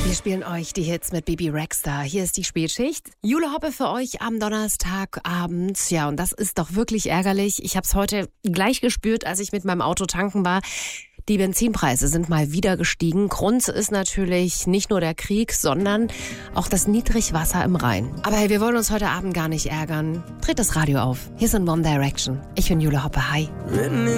Wir spielen euch die Hits mit Bebe Rexha. Hier ist die Spätschicht. Jule Hoppe für euch am Donnerstagabend. Ja, und das ist doch wirklich ärgerlich. Ich habe es heute gleich gespürt, als ich mit meinem Auto tanken war. Die Benzinpreise sind mal wieder gestiegen. Grund ist natürlich nicht nur der Krieg, sondern auch das Niedrigwasser im Rhein. Aber hey, wir wollen uns heute Abend gar nicht ärgern. Dreht das Radio auf. Hier sind One Direction. Ich bin Jule Hoppe. Hi.